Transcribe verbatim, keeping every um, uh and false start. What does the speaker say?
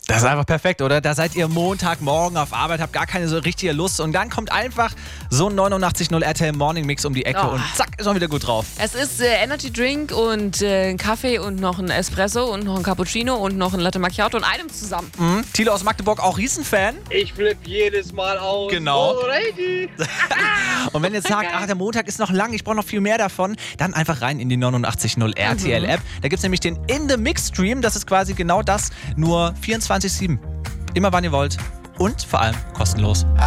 Das ist einfach perfekt, oder? Da seid ihr Montagmorgen auf Arbeit, habt gar keine so richtige Lust und dann kommt einfach so ein neunundachtzig null R T L Morning Mix um die Ecke Oh. und zack, ist man wieder gut drauf. Es ist äh, Energy Drink und äh, ein Kaffee und noch ein Espresso und noch ein Cappuccino und noch ein Latte Macchiato in einem zusammen. Mhm. Thilo aus Magdeburg, auch Riesenfan. Ich flippe jedes Mal aus. Genau. Alrighty. Und wenn ihr jetzt sagt, ach, der Montag ist noch lang, ich brauche noch viel mehr davon, dann einfach rein in die neunundachtzig null R T L App. Da gibt es nämlich den In The Mix Stream, das ist quasi genau das, nur vierundzwanzig sieben. Immer wann ihr wollt und vor allem kostenlos.